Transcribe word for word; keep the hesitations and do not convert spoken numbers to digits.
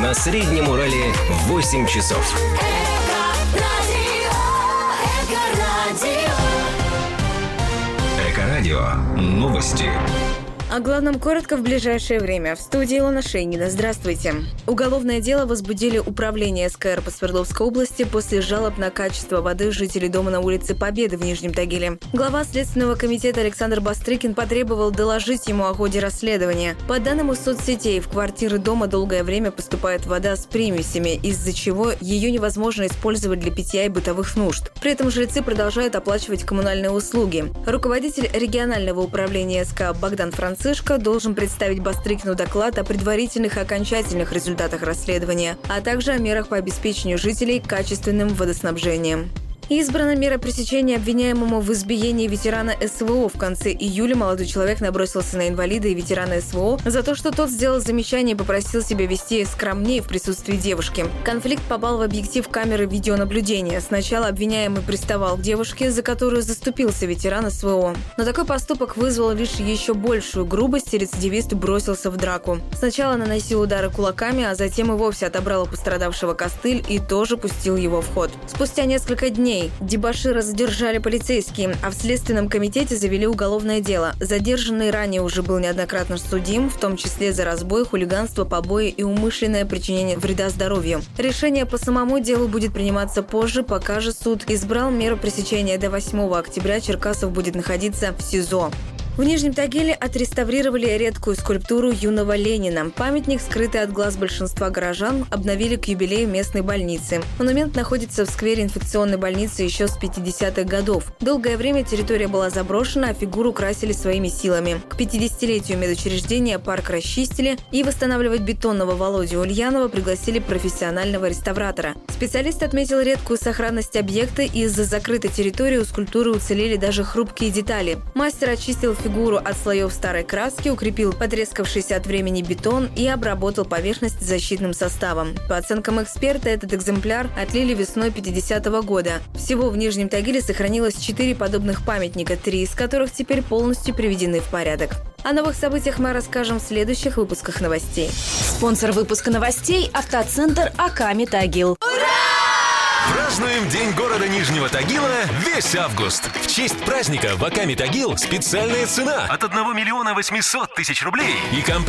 На Среднем Урале восемь часов. Эко-радио. Новости. О главном коротко в ближайшее время. В студии Илона Шейнина. Здравствуйте. Уголовное дело возбудили управление СКР по Свердловской области после жалоб на качество воды жителей дома на улице Победы в Нижнем Тагиле. Глава Следственного комитета Александр Бастрыкин потребовал доложить ему о ходе расследования. По данным из соцсетей, в квартиры дома долгое время поступает вода с примесями, из-за чего ее невозможно использовать для питья и бытовых нужд. При этом жильцы продолжают оплачивать коммунальные услуги. Руководитель регионального управления СК Богдан Франциск должен представить Бастрыкину доклад о предварительных и окончательных результатах расследования, а также о мерах по обеспечению жителей качественным водоснабжением. Избрана мера пресечения обвиняемому в избиении ветерана СВО. В конце июля молодой человек набросился на инвалида и ветерана СВО за то, что тот сделал замечание и попросил себя вести скромнее в присутствии девушки. Конфликт попал в объектив камеры видеонаблюдения. Сначала обвиняемый приставал к девушке, за которую заступился ветеран СВО. Но такой поступок вызвал лишь еще большую грубость, и рецидивист бросился в драку. Сначала наносил удары кулаками, а затем и вовсе отобрал у пострадавшего костыль и тоже пустил его в ход. Спустя несколько дней дебошира задержали полицейские, а в Следственном комитете завели уголовное дело. Задержанный ранее уже был неоднократно судим, в том числе за разбой, хулиганство, побои и умышленное причинение вреда здоровью. Решение по самому делу будет приниматься позже, пока же суд избрал меру пресечения. До восьмого октября Черкасов будет находиться в СИЗО. В Нижнем Тагиле отреставрировали редкую скульптуру юного Ленина. Памятник, скрытый от глаз большинства горожан, обновили к юбилею местной больницы. Монумент находится в сквере инфекционной больницы еще с пятидесятых годов. Долгое время территория была заброшена, а фигуру красили своими силами. К пятидесятилетию медучреждения парк расчистили, и восстанавливать бетонного Володю Ульянова пригласили профессионального реставратора. Специалист отметил редкую сохранность объекта, и из-за закрытой территории у скульптуры уцелели даже хрупкие детали. Мастер очистил фигуру от слоев старой краски, укрепил потрескавшийся от времени бетон и обработал поверхность защитным составом. По оценкам эксперта, этот экземпляр отлили весной пятидесятого года. Всего в Нижнем Тагиле сохранилось четыре подобных памятника, три из которых теперь полностью приведены в порядок. О новых событиях мы расскажем в следующих выпусках новостей. Спонсор выпуска новостей – автоцентр Аками Тагил. Празднуем День города Нижнего Тагила весь август. В честь праздника в Аками Тагил специальная цена от одного миллиона восьмисот тысяч рублей и комплект